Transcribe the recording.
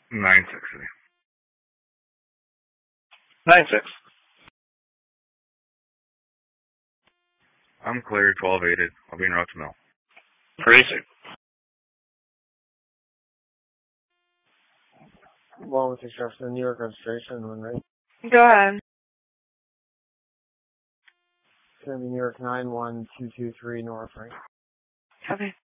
960. 9-6. I'm clear, 12-8. I'll be in route to mill. Racing. Well, with respect to the New York registration one, right? Go ahead. It's going to be New York 91223 North, right? Copy.